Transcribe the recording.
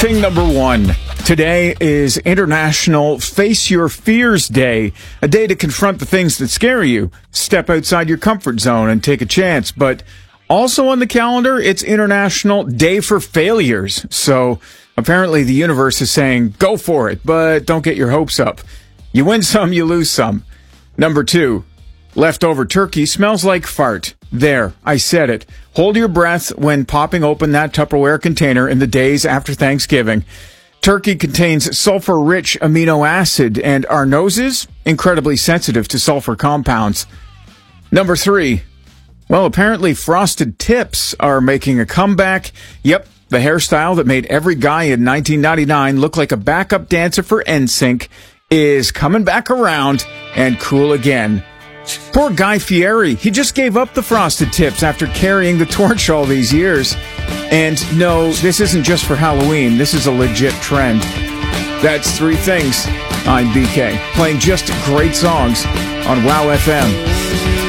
Thing number one. Today is International Face Your Fears Day, a day to confront the things that scare you, step outside your comfort zone and take a chance. But also on the calendar, it's International Day for Failures. So apparently the universe is saying, go for it, but don't get your hopes up. You win some, you lose some. Number two, leftover turkey smells like fart. There, I said it. Hold your breath when popping open that Tupperware container in the days after Thanksgiving. Turkey contains sulfur-rich amino acid, and our noses, incredibly sensitive to sulfur compounds. Number three, well, apparently frosted tips are making a comeback. Yep, the hairstyle that made every guy in 1999 look like a backup dancer for NSYNC is coming back around and cool again. Poor Guy Fieri. He just gave up the frosted tips after carrying the torch all these years. And no, this isn't just for Halloween. This is a legit trend. That's Three Things. I'm BK, playing just great songs on WOW FM.